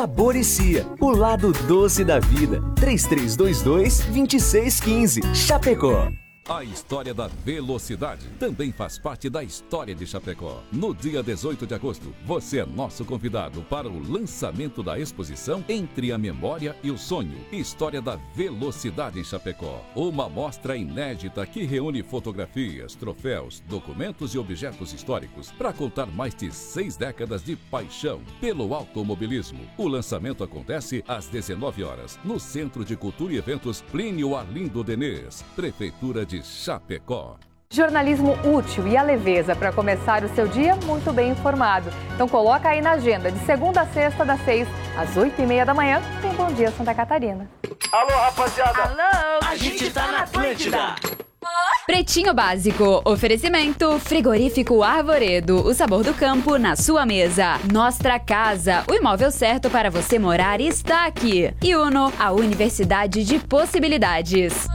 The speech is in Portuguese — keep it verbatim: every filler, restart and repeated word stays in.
Saboricia, o lado doce da vida. três três dois dois, dois seis um cinco, Chapecó. A história da velocidade também faz parte da história de Chapecó. No dia dezoito de agosto, você é nosso convidado para o lançamento da exposição Entre a Memória e o Sonho, História da Velocidade em Chapecó. Uma mostra inédita que reúne fotografias, troféus, documentos e objetos históricos para contar mais de seis décadas de paixão pelo automobilismo. O lançamento acontece às dezenove horas, no Centro de Cultura e Eventos Plínio Arlindo Denês, Prefeitura de Chapecó. Jornalismo útil e a leveza para começar o seu dia muito bem informado. Então coloca aí na agenda, de segunda a sexta, das seis às oito e meia da manhã, tem Bom Dia Santa Catarina. Alô, rapaziada! Alô! A gente tá na Atlântida! Pretinho Básico, oferecimento Frigorífico Arvoredo, o sabor do campo na sua mesa. Nostra Casa, o imóvel certo para você morar está aqui. E Uno, a Universidade de Possibilidades.